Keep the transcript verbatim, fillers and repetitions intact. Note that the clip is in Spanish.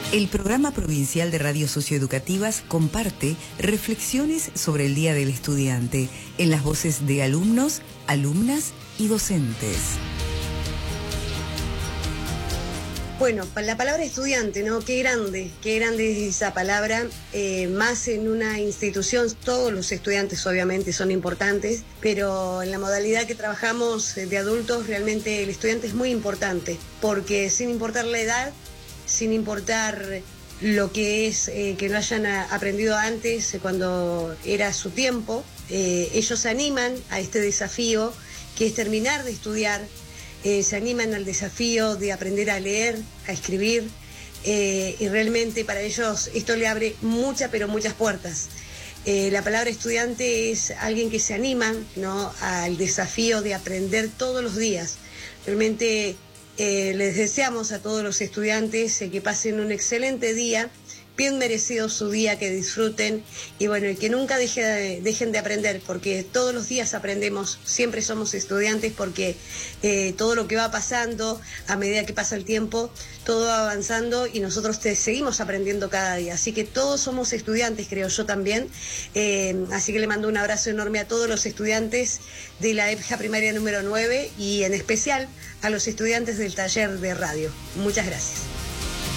El Programa Provincial de Radios Socioeducativas comparte reflexiones sobre el Día del Estudiante en las voces de alumnos, alumnas y docentes. Bueno, la palabra estudiante, ¿no? Qué grande, qué grande es esa palabra, eh, más en una institución, todos los estudiantes obviamente son importantes, pero en la modalidad que trabajamos de adultos realmente el estudiante es muy importante, porque sin importar la edad, sin importar lo que es eh, que no hayan a, aprendido antes, eh, cuando era su tiempo, eh, ellos se animan a este desafío que es terminar de estudiar. Eh, se animan al desafío de aprender a leer, a escribir, eh, y realmente para ellos esto le abre muchas, pero muchas puertas. Eh, la palabra estudiante es alguien que se anima, ¿no?, al desafío de aprender todos los días. Realmente eh, les deseamos a todos los estudiantes eh, que pasen un excelente día, bien merecido su día, que disfruten y bueno, y que nunca deje de, dejen de aprender, porque todos los días aprendemos, siempre somos estudiantes, porque eh, todo lo que va pasando a medida que pasa el tiempo, todo va avanzando y nosotros te seguimos aprendiendo cada día, así que todos somos estudiantes, creo yo también, eh, así que le mando un abrazo enorme a todos los estudiantes de la EPJA primaria número nueve y en especial a los estudiantes del taller de radio. Muchas gracias.